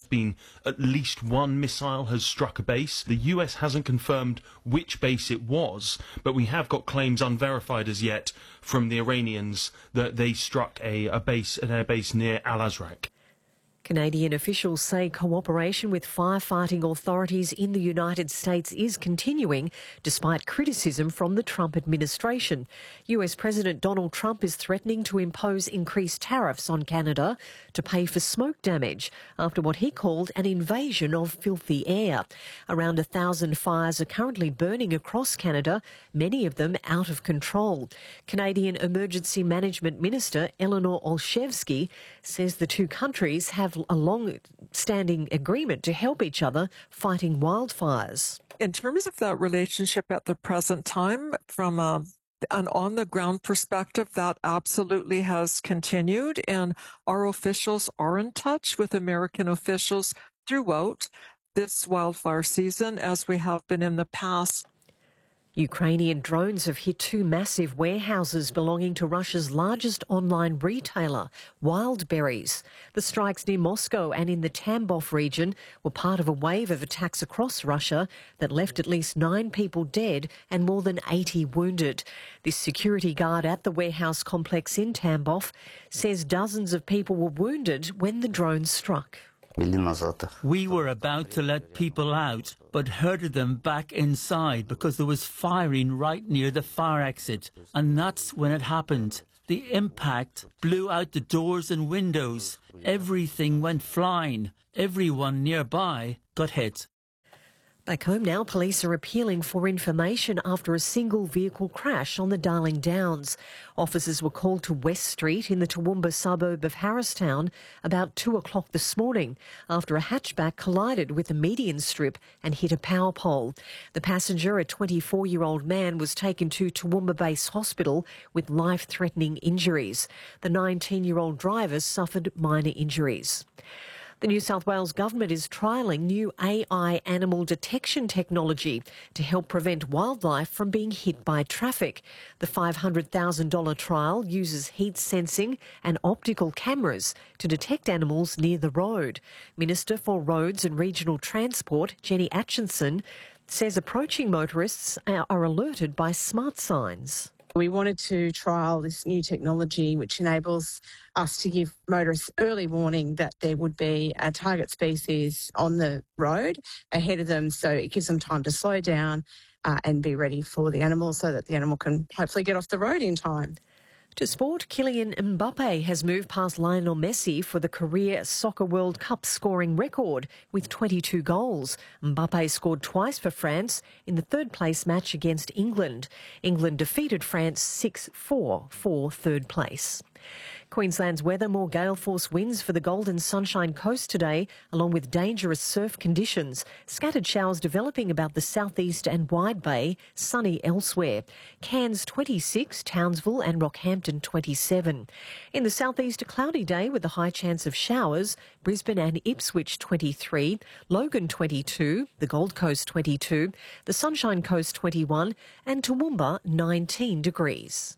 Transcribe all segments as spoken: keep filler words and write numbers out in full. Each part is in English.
been at least one missile has struck a base. The U S hasn't confirmed which base it was, but we have got claims unverified as yet from the Iranians that they struck a, a base, an air base near Al-Azraq. Canadian officials say cooperation with firefighting authorities in the United States is continuing despite criticism from the Trump administration. U S President Donald Trump is threatening to impose increased tariffs on Canada to pay for smoke damage after what he called an invasion of filthy air. Around a thousand fires are currently burning across Canada, many of them out of control. Canadian Emergency Management Minister Eleanor Olszewski says the two countries have a long-standing agreement to help each other fighting wildfires. In terms of that relationship at the present time, from a, an on-the-ground perspective, that absolutely has continued, and our officials are in touch with American officials throughout this wildfire season, as we have been in the past. Ukrainian drones have hit two massive warehouses belonging to Russia's largest online retailer, Wildberries. The strikes near Moscow and in the Tambov region were part of a wave of attacks across Russia that left at least nine people dead and more than eighty wounded. This security guard at the warehouse complex in Tambov says dozens of people were wounded when the drones struck. We were about to let people out, but herded them back inside because there was firing right near the fire exit. And that's when it happened. The impact blew out the doors and windows. Everything went flying. Everyone nearby got hit. Back home now, police are appealing for information after a single vehicle crash on the Darling Downs. Officers were called to West Street in the Toowoomba suburb of Harristown about two o'clock this morning after a hatchback collided with a median strip and hit a power pole. The passenger, a twenty-four-year-old man, was taken to Toowoomba Base Hospital with life-threatening injuries. The nineteen-year-old driver suffered minor injuries. The New South Wales government is trialling new A I animal detection technology to help prevent wildlife from being hit by traffic. The five hundred thousand dollars trial uses heat sensing and optical cameras to detect animals near the road. Minister for Roads and Regional Transport, Jenny Atchison, says approaching motorists are alerted by smart signs. We wanted to trial this new technology which enables us to give motorists early warning that there would be a target species on the road ahead of them, so it gives them time to slow down uh, and be ready for the animal so that the animal can hopefully get off the road in time. To sport, Kylian Mbappe has moved past Lionel Messi for the career Soccer World Cup scoring record with twenty-two goals. Mbappe scored twice for France in the third-place match against England. England defeated France six four for third place. Queensland's weather, more gale force winds for the Golden Sunshine Coast today, along with dangerous surf conditions. Scattered showers developing about the southeast and Wide Bay, sunny elsewhere. Cairns twenty-six, Townsville and Rockhampton twenty-seven. In the southeast, a cloudy day with a high chance of showers. Brisbane and Ipswich twenty-three, Logan twenty-two, the Gold Coast twenty-two, the Sunshine Coast twenty-one and Toowoomba nineteen degrees.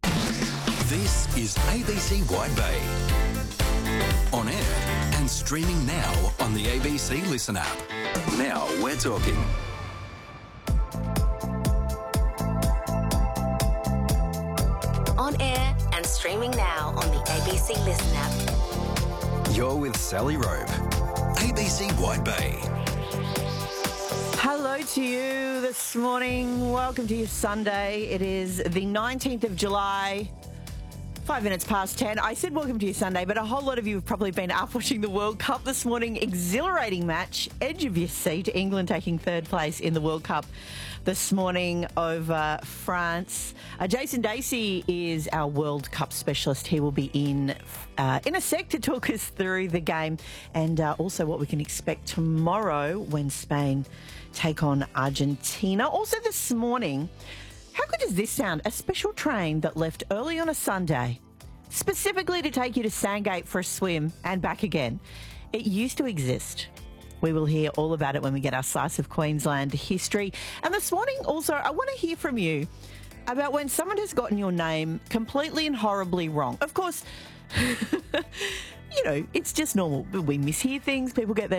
This is A B C Wide Bay. On air and streaming now on the A B C Listen app. Now we're talking. On air and streaming now on the A B C Listen app. You're with Sally Robe. A B C Wide Bay. Hello to you this morning. Welcome to your Sunday. It is the nineteenth of July. Five minutes past ten. I said welcome to your Sunday, but a whole lot of you have probably been up watching the World Cup this morning. Exhilarating match, edge of your seat. England taking third place in the World Cup this morning over France. Uh, Jason Dacey is our World Cup specialist. He will be in uh, in a sec to talk us through the game and uh, also what we can expect tomorrow when Spain take on Argentina. Also this morning, how good does this sound? A special train that left early on a Sunday, specifically to take you to Sandgate for a swim and back again. It used to exist. We will hear all about it when we get our Slice of Queensland history. And this morning also, I want to hear from you about when someone has gotten your name completely and horribly wrong. Of course, you know, it's just normal. We mishear things. People get their